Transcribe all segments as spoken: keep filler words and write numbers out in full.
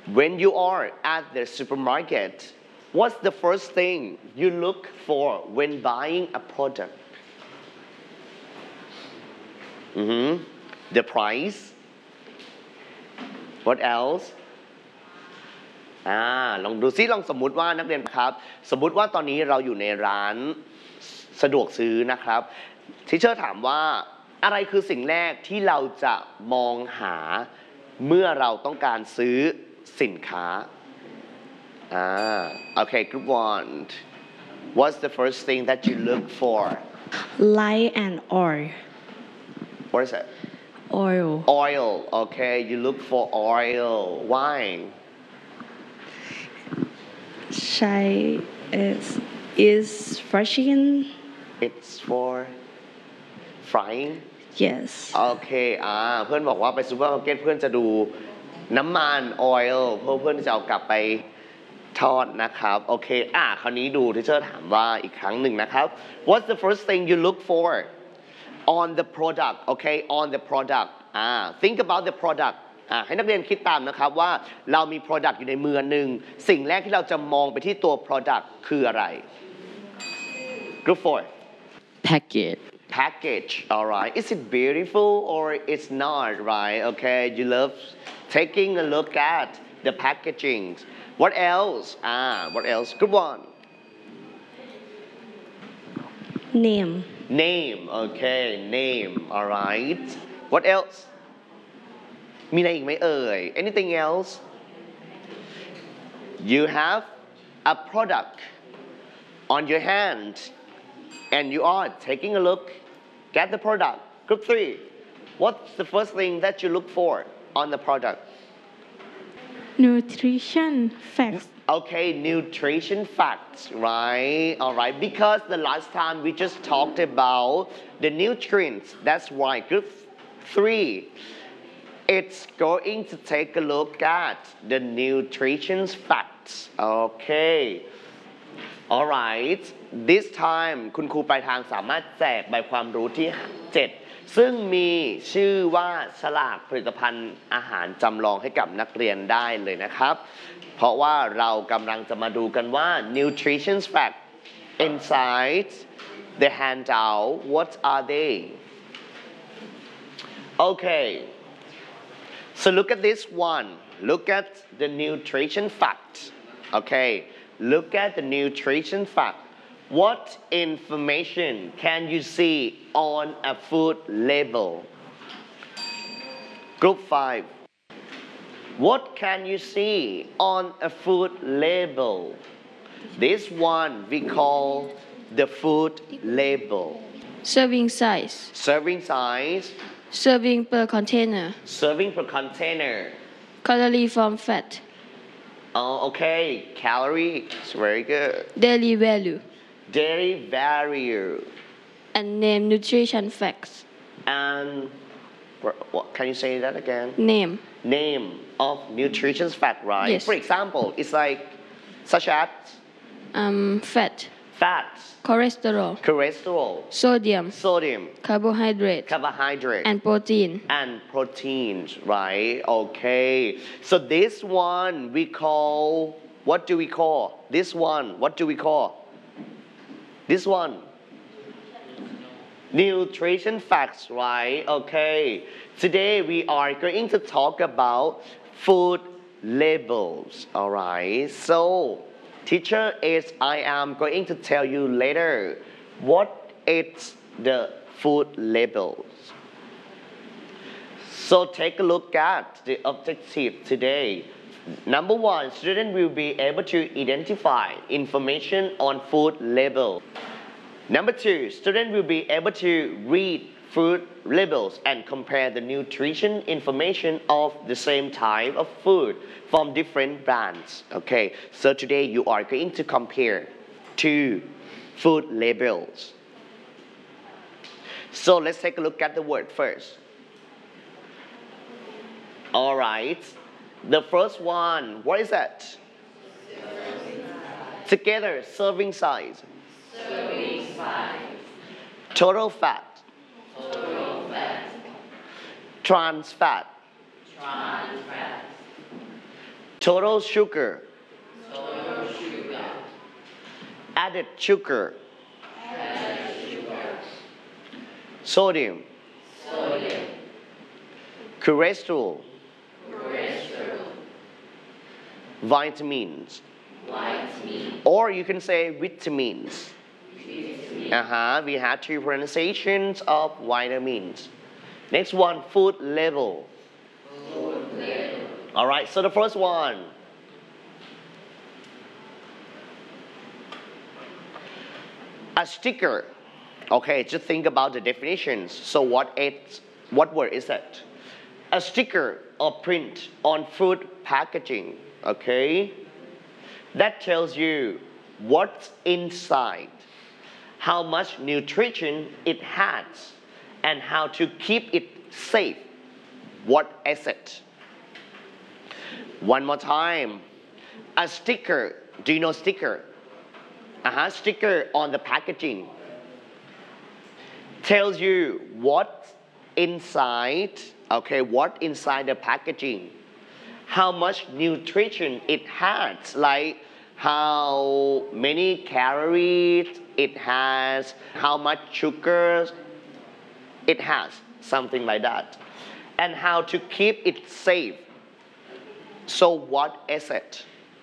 When you are at the supermarket, what's the first thing you look for when buying a product? Mm-hmm. The price. What else? อ่าลองดูซิลองสมมุติว่านักเรียนครับสมมุติว่าตอนนี้เราอยู่ในร้านสะดวกซื้อนะครับทีเชอร์ถามว่าอะไรคือสิ่งแรกที่เราจะมองหาเมื่อเราต้องการซื้อสินค้าอ่า okay group one what's the first thing that you look for Light and oil. what is it Oil. oil okay you look for oil why Chai is is Russian. it's for frying Yes. โอเคอ่าเพื่อนบอกว่าไปซูเปอร์มาร์เก็ตเพื่อนจะดูน้ำมันออยล์เพื่อเพื่อนจะเอากลับไปทอดนะครับโอเคอ่าคราวนี้ดูที่เชอร์ถามว่าอีกครั้งหนึ่งนะครับ What's the first thing you look for on the product okay on the product อ่า think about the product อ่าให้นักเรียนคิดตามนะครับว่าเรามี product อยู่ในมือหนึ่งสิ่งแรกที่เราจะมองไปที่ตัว product คืออะไร Group four Packet. package alright is it beautiful or it's not right okay you love taking a look at the packaging what else ah what else group one Name. name okay name alright what else มีอะไรอีกไหมเอ่ย anything else you have a product on your hand and you are taking a look at the product. Group three, what's the first thing that you look for on the product? Nutrition facts. Okay, nutrition facts, right? All right, because the last time we just talked about the nutrients. That's right. Group three, it's going to take a look at the nutrition facts. Okay. alright this time คุณครูปลายทางสามารถแจกใบความรู้ที่เจ็ดซึ่งมีชื่อว่าฉลากผลิตภัณฑ์อาหารจำลองให้กับนักเรียนได้เลยนะครับเพราะว่าเรากำลังจะมาดูกันว่า nutrition fact inside the handout what are they okay so look at this one look at the nutrition fact okay look at the nutrition fact. What information can you see on a food label? Group five. What can you see on a food label? This one we call the food label. Serving size. Serving size. Serving per container. Serving per container. Calorie from fat. Oh, okay. Calories. Very good. Daily value. Daily value. And name nutrition facts. And what, can you say that again? Name. Name of nutrition fact, right? Yes. For example, it's like such as Um, fat. fats, Cholesterol. cholesterol, Sodium. sodium, Carbohydrate. carbohydrate, And protein. and proteins, right? Okay. So this one we call, what do we call? This one, what do we call? This one. Nutrition facts, right? Okay. Today we are going to talk about food labels, alright? So, teacher is, I am going to tell you later what is the food labels. So take a look at the objective today. Number one, student will be able to identify information on food label. Number two, student will be able to read food labels and compare the nutrition information of the same type of food from different brands. Okay, so today you are going to compare two food labels. So let's take a look at the word first. All right, the first one, what is that? Together, serving size. Serving size. Total fat. Total fat. Trans fat. Trans fat. total sugar total sugar, added sugar added sugar, sodium sodium, cholesterol cholesterol, vitamins vitamin, or you can say vitamins vitamin, uh-huh we have two pronunciations of vitamins. Next one, food level. food level, All right, so the first one. A sticker. Okay, just think about the definitions. So what it, what word is that? A sticker or print on food packaging, okay? That tells you what's inside, how much nutrition it has, and how to keep it safe. What is it? One more time. A sticker. Do you know sticker? Uh-huh, sticker on the packaging tells you what's inside, okay, what inside the packaging, how much nutrition it has, like how many calories it has, how much sugars it has, something like that, and how to keep it safe. So what is it?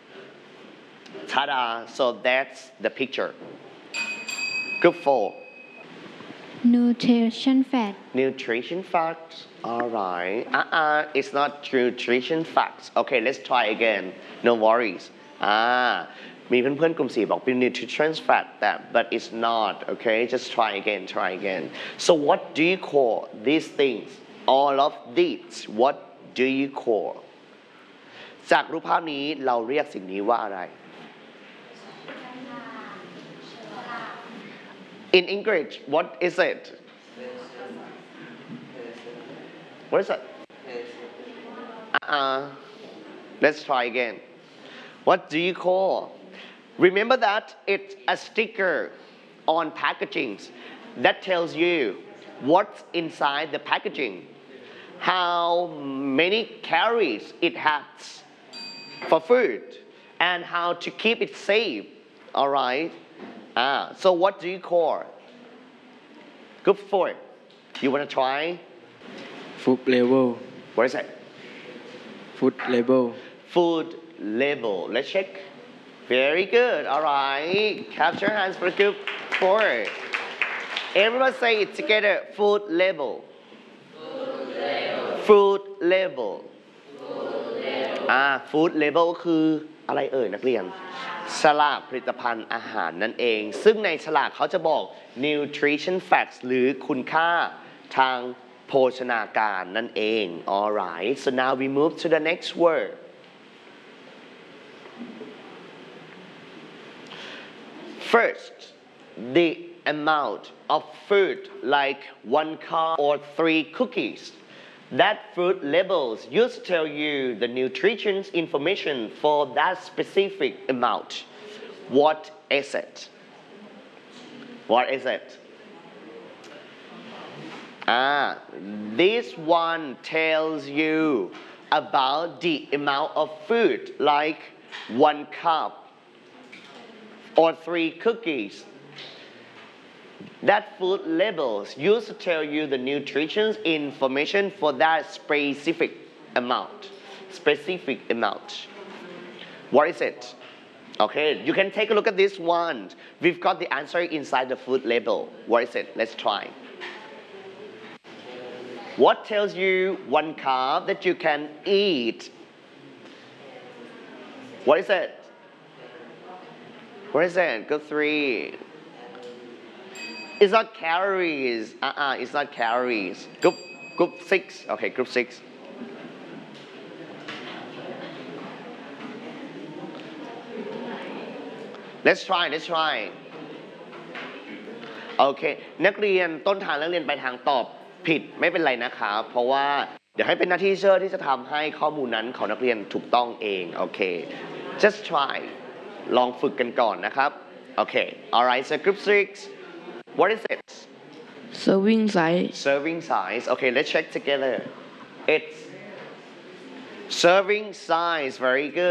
Ta-da! So that's the picture. Group four. Nutrition fact. Nutrition facts. Alright. Uh-uh. It's not nutrition facts. Okay, let's try again. No worries. อ่ามีเพื่อนๆกลุ่มสี่บอกเป็น nutrition fact that but it's not. Okay, just try again. Try again. So what do you call these things? All of these. What do you call? จากรูปภาพนี้เราเรียกสิ่งนี้ว่าอะไร In English, what is it? What is it? Uh-uh. Let's try again. What do you call? Remember that it's a sticker on packagings that tells you what's inside the packaging, how many calories it has for food, and how to keep it safe. All right? Ah, so what do you call? Group four. You want to try? Food label. What is it? Food label. Food label. Let's check. Very good. All right. Clap your hands for group four. Everyone say it together. Food label. food label, Food label. food label, อ่า food label คืออะไรเอ่ยนักเรียน ฉลากผลิตภัณฑ์อาหารนั่นเอง ซึ่งในฉลากเขาจะบอก nutrition facts หรือคุณค่าทางโภชนาการนั่นเอง alright so now we move to the next word first the amount of food like one cup or three cookies that food labels used to tell you the nutrition information for that specific amount. What is it? What is it? Ah, this one tells you about the amount of food, like one cup or three cookies. That food labels used to tell you the nutrition information for that specific amount. Specific amount. What is it? Okay, you can take a look at this one. We've got the answer inside the food label. What is it? Let's try. What tells you one carb that you can eat? What is it? What is it? Go three. It's not calories. Uh-uh, it's not calories. Group, group six. Okay, group six. Let's try, let's try. โอเค นักเรียนต้นทางนักเรียนไปทางตอบผิดไม่เป็นไรนะครับ เพราะว่าเดี๋ยวให้เป็นหน้าที่เชอร์ที่จะทำให้ข้อมูลนั้นของนักเรียนถูกต้องเอง โอเค just try ลองฝึกกันก่อนนะครับ โอเค alright so group six what is it serving size serving size okay let's check together it's serving size very good